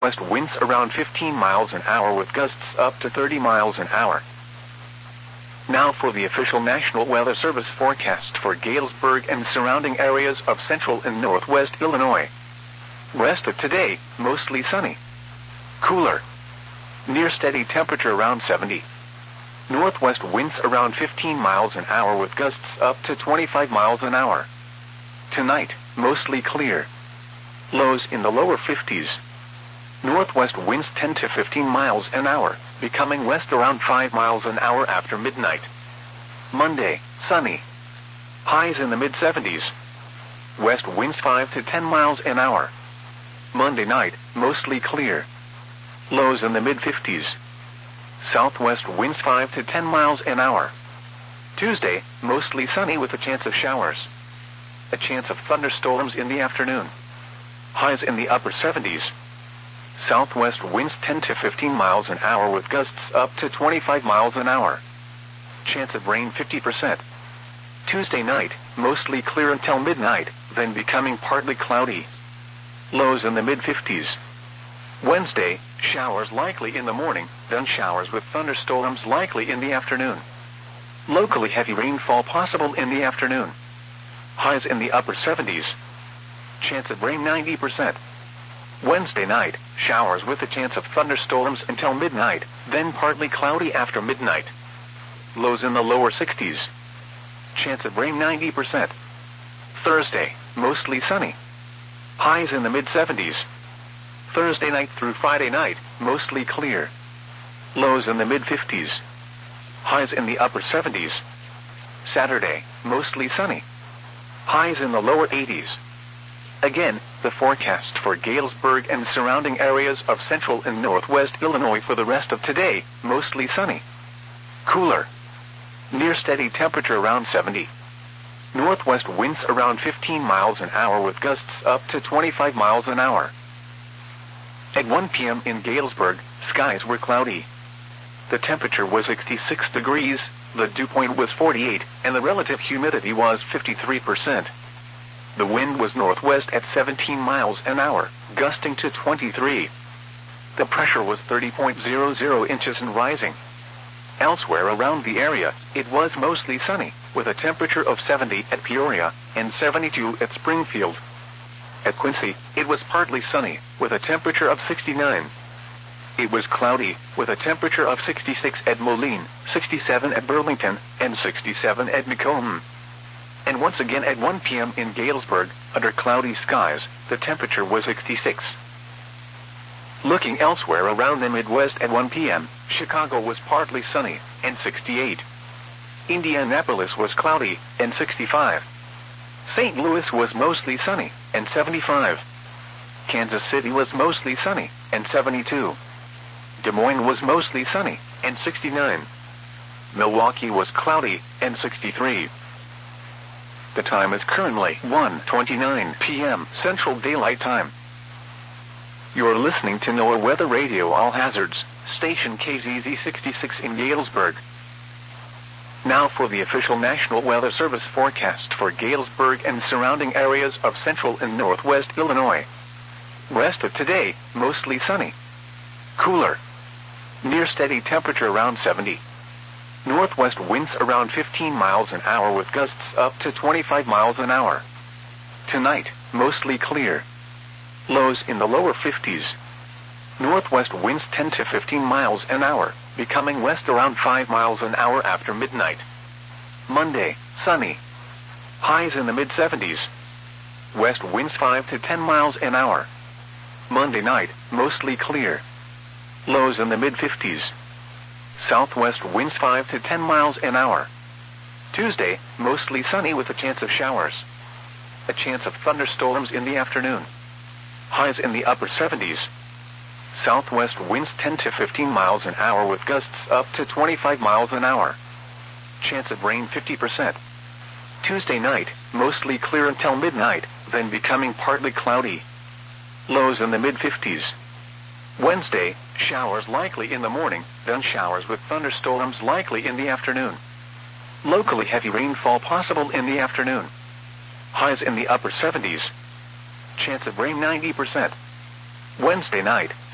West winds around 15 miles an hour with gusts up to 30 miles an hour. Now for the official National Weather Service forecast for Galesburg and surrounding areas of central and northwest Illinois. Rest of today, mostly sunny. Cooler. Near steady temperature around 70. Northwest winds around 15 miles an hour with gusts up to 25 miles an hour. Tonight, mostly clear. Lows in the lower 50s. Northwest winds 10 to 15 miles an hour, becoming west around 5 miles an hour after midnight. Monday, sunny. Highs in the mid-70s. West winds 5 to 10 miles an hour. Monday night, mostly clear. Lows in the mid-50s. Southwest winds 5 to 10 miles an hour. Tuesday, mostly sunny with a chance of showers. A chance of thunderstorms in the afternoon. Highs in the upper 70s. Southwest winds 10 to 15 miles an hour with gusts up to 25 miles an hour. Chance of rain 50%. Tuesday night, mostly clear until midnight, then becoming partly cloudy. Lows in the mid-50s. Wednesday, showers likely in the morning, then showers with thunderstorms likely in the afternoon. Locally heavy rainfall possible in the afternoon. Highs in the upper 70s. Chance of rain 90%. Wednesday night, showers with a chance of thunderstorms until midnight, then partly cloudy after midnight. Lows in the lower 60s. Chance of rain 90%. Thursday, mostly sunny. Highs in the mid-70s. Thursday night through Friday night, mostly clear. Lows in the mid-50s. Highs in the upper 70s. Saturday, mostly sunny. Highs in the lower 80s. Again, the forecast for Galesburg and surrounding areas of central and northwest Illinois for the rest of today, mostly sunny. Cooler. Near steady temperature around 70. Northwest winds around 15 miles an hour with gusts up to 25 miles an hour. At 1 p.m. in Galesburg, skies were cloudy. The temperature was 66 degrees, the dew point was 48, and the relative humidity was 53%. The wind was northwest at 17 miles an hour, gusting to 23. The pressure was 30.00 inches and rising. Elsewhere around the area, it was mostly sunny, with a temperature of 70 at Peoria and 72 at Springfield. At Quincy, it was partly sunny, with a temperature of 69. It was cloudy, with a temperature of 66 at Moline, 67 at Burlington, and 67 at Macomb. And once again at 1 p.m. in Galesburg, under cloudy skies, the temperature was 66. Looking elsewhere around the Midwest at 1 p.m., Chicago was partly sunny, and 68. Indianapolis was cloudy, and 65. St. Louis was mostly sunny, and 75. Kansas City was mostly sunny, and 72. Des Moines was mostly sunny, and 69. Milwaukee was cloudy, and 63. The time is currently 1:29 p.m. Central Daylight Time. You're listening to NOAA Weather Radio All Hazards, station KZZ 66 in Galesburg. Now for the official National Weather Service forecast for Galesburg and surrounding areas of central and northwest Illinois. Rest of today, mostly sunny. Cooler. Near steady temperature around 70. Northwest winds around 15 miles an hour with gusts up to 25 miles an hour. Tonight, mostly clear. Lows in the lower 50s. Northwest winds 10 to 15 miles an hour, becoming west around 5 miles an hour after midnight. Monday, sunny. Highs in the mid-70s. West winds 5 to 10 miles an hour. Monday night, mostly clear. Lows in the mid-50s. Southwest winds 5 to 10 miles an hour. Tuesday, mostly sunny with a chance of showers. A chance of thunderstorms in the afternoon. Highs in the upper 70s. Southwest winds 10 to 15 miles an hour with gusts up to 25 miles an hour. Chance of rain 50%. Tuesday night, mostly clear until midnight, then becoming partly cloudy. Lows in the mid-50s. Wednesday, showers likely in the morning, then showers with thunderstorms likely in the afternoon. Locally heavy rainfall possible in the afternoon. Highs in the upper 70s. Chance of rain 90%. Wednesday night,